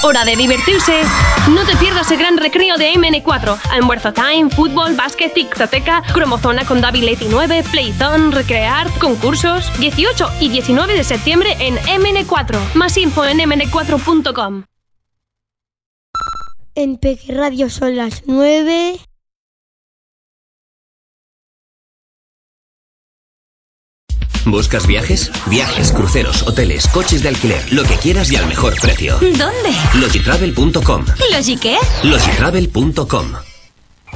hora de divertirse. No te pierdas el gran recreo de MN4. Almuerzo time, fútbol, básquet, tictoteca, cromozona con David Leti 9, Playzone, Recrear, concursos. 18 y 19 de septiembre en MN4. Más info en mn4.com. En Peque Radio son las 9. ¿Buscas viajes? Viajes, cruceros, hoteles, coches de alquiler, lo que quieras y al mejor precio. ¿Dónde? Logitravel.com. ¿Logi qué? Logitravel.com.